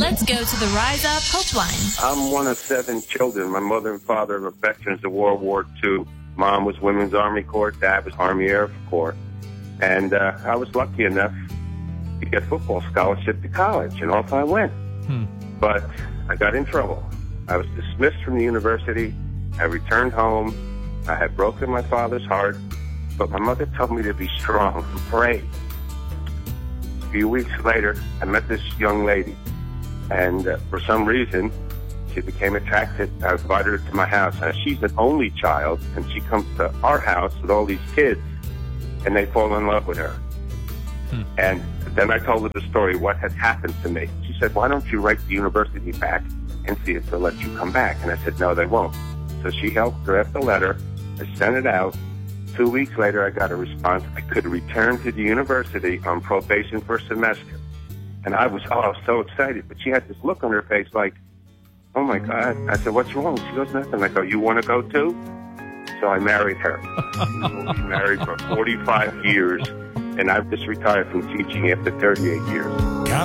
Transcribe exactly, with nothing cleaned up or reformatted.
Let's go to the Rise Up Hope Line. I'm one of seven children. My mother and father were veterans of World War Two. Mom was Women's Army Corps. Dad was Army Air Corps. And uh, I was lucky enough to get football scholarship to college, and off I went. Hmm. But I got in trouble. I was dismissed from the university. I returned home. I had broken my father's heart, but my mother told me to be strong and pray. A few weeks later, I met this young lady, and uh, for some reason, she became attracted. I invited her to my house. Now, she's an only child, and she comes to our house with all these kids, and they fall in love with her. Hmm. And then I told her the story, what had happened to me. She said, why don't you write the university back and see if they'll let you come back? And I said, no, they won't. So she helped draft the letter. I sent it out. Two weeks later, I got a response. I could return to the university on probation for a semester. And I was, oh, so excited. But she had this look on her face like, oh, my God. I said, what's wrong? She goes, nothing. I go, you want to go too? So I married her. We married for forty-five years, and I've just retired from teaching after thirty-eight years.